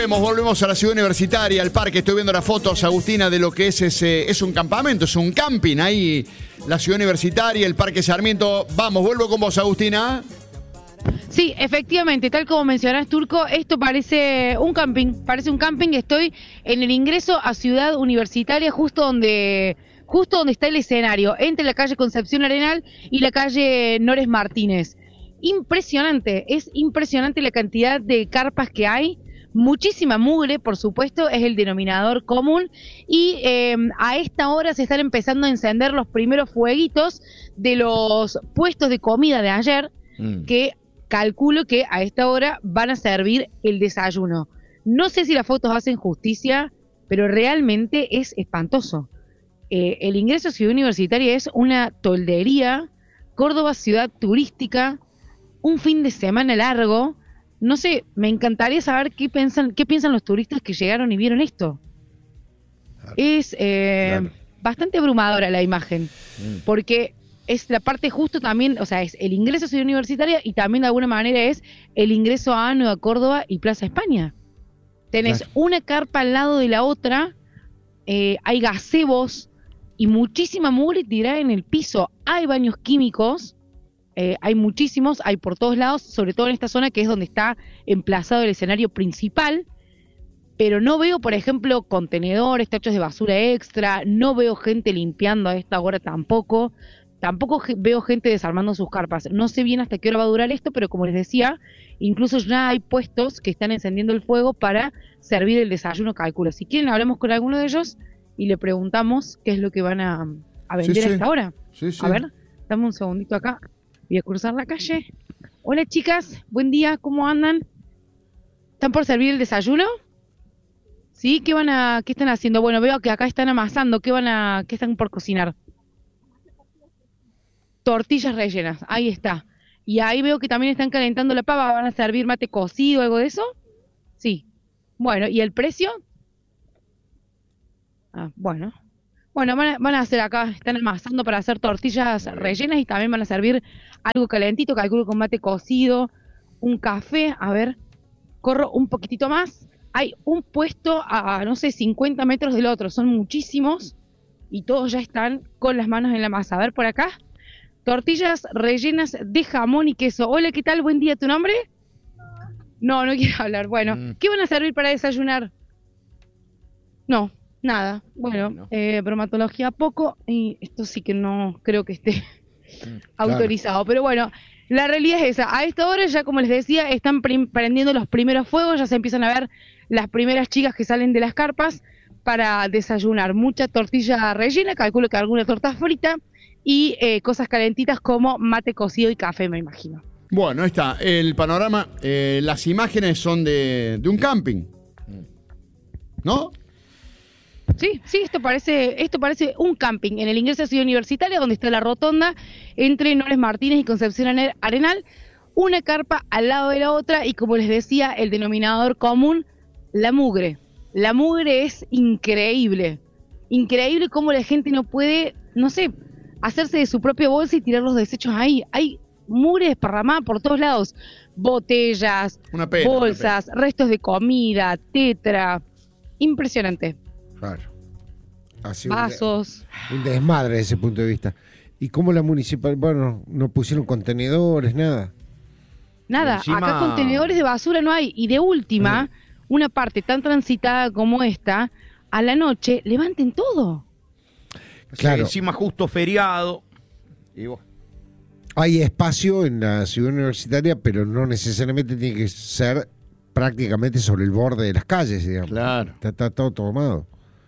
Volvemos a la ciudad universitaria, al parque. Estoy viendo las fotos, Agustina, de lo que es un campamento, es un camping ahí, la ciudad universitaria, el Parque Sarmiento. Vamos, vuelvo con vos, Agustina. Sí, efectivamente, tal como mencionás, Turco, esto parece un camping. Estoy en el ingreso a Ciudad Universitaria, justo donde está el escenario, entre la calle Concepción Arenal y la calle Nores Martínez. Es impresionante la cantidad de carpas que hay, muchísima mugre, por supuesto, es el denominador común, y a esta hora se están empezando a encender los primeros fueguitos de los puestos de comida de ayer, que calculo que a esta hora van a servir el desayuno. No sé si las fotos hacen justicia, pero realmente es espantoso. El ingreso a Ciudad Universitaria es una toldería. Córdoba, ciudad turística, un fin de semana largo. No sé, me encantaría saber qué piensan los turistas que llegaron y vieron esto. Claro. Es bastante abrumadora la imagen, porque es la parte justo también, o sea, es el ingreso a Ciudad Universitaria y también de alguna manera es el ingreso a Nueva Córdoba y Plaza España. Tenés una carpa al lado de la otra, hay gazebos y muchísima mugre tirada en el piso. Hay baños químicos, hay muchísimos, hay por todos lados, sobre todo en esta zona que es donde está emplazado el escenario principal, pero no veo, por ejemplo, contenedores, tachos de basura extra, no veo gente limpiando a esta hora tampoco veo gente desarmando sus carpas. No sé bien hasta qué hora va a durar esto, pero como les decía, incluso ya hay puestos que están encendiendo el fuego para servir el desayuno, calculo. Si quieren, hablamos con alguno de ellos y le preguntamos qué es lo que van a vender a esta hora. Sí. A ver, dame un segundito acá. Voy a cruzar la calle. Hola, chicas, buen día, ¿cómo andan? ¿Están por servir el desayuno? ¿Sí? ¿Qué están haciendo? Bueno, veo que acá están amasando. ¿Qué están por cocinar? Tortillas rellenas, ahí está. Y ahí veo que también están calentando la papa. ¿Van a servir mate cocido o algo de eso? Sí. Bueno, ¿y el precio? Bueno, van a hacer acá, están amasando para hacer tortillas rellenas y también van a servir algo calentito, calculo con mate cocido, un café. A ver, corro un poquitito más. Hay un puesto a, no sé, 50 metros del otro, son muchísimos y todos ya están con las manos en la masa. A ver, por acá. Tortillas rellenas de jamón y queso. Hola, ¿qué tal? Buen día, ¿tu nombre? No quiero hablar. Bueno, ¿qué van a servir para desayunar? No, nada. Bueno, bromatología poco, y esto sí que no creo que esté autorizado. Pero bueno, la realidad es esa. A esta hora ya, como les decía, están prendiendo los primeros fuegos, ya se empiezan a ver las primeras chicas que salen de las carpas para desayunar. Mucha tortilla rellena, calculo que alguna torta frita, y cosas calentitas como mate cocido y café, me imagino. Bueno, ahí está el panorama. Las imágenes son de un camping, ¿no? Sí, esto parece un camping. En el ingreso a Ciudad Universitaria, donde está la rotonda, entre Nores Martínez y Concepción Arenal, una carpa al lado de la otra, y como les decía, el denominador común, la mugre. La mugre es increíble. Increíble cómo la gente no puede, no sé, hacerse de su propia bolsa y tirar los desechos ahí. Hay mugre desparramada por todos lados. Botellas, bolsas, restos de comida, tetra. Impresionante. Claro. Vasos. Un desmadre desde ese punto de vista. ¿Y cómo la municipal? Bueno, no pusieron contenedores, nada. Nada, acá contenedores de basura no hay. Y de última, una parte tan transitada como esta, a la noche, levanten todo. Claro. Encima justo feriado. Y bueno. Hay espacio en la ciudad universitaria, pero no necesariamente tiene que ser prácticamente sobre el borde de las calles, digamos. Claro. Está todo tomado.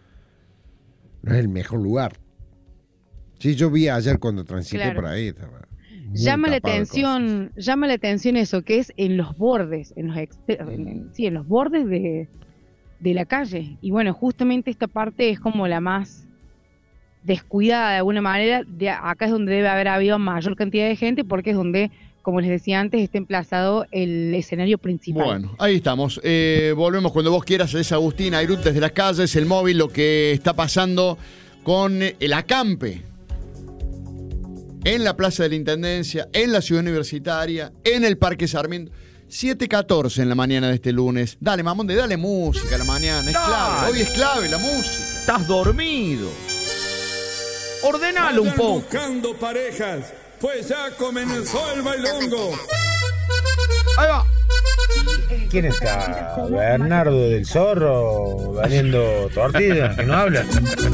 No es el mejor lugar. Sí, yo vi ayer cuando transité por ahí. Llama la atención eso, que es en los bordes, en los bordes de la calle. Y bueno, justamente esta parte es como la más descuidada de alguna manera. Acá es donde debe haber habido mayor cantidad de gente, porque es donde, como les decía antes, está emplazado el escenario principal. Bueno, ahí estamos. Volvemos cuando vos quieras. Es Agustín Airut desde las calles, el móvil, lo que está pasando con el acampe en la Plaza de la Intendencia, en la Ciudad Universitaria, en el Parque Sarmiento. 7:14 en la mañana de este lunes. Dale, Mamonde, dale música a la mañana. Es clave. Hoy es clave la música. Estás dormido. Ordenalo un poco. Buscando parejas, pues ya comenzó el bailongo. Ahí va. ¿Quién está? ¿Bernardo del Zorro valiendo tortillas? ¿Que no habla?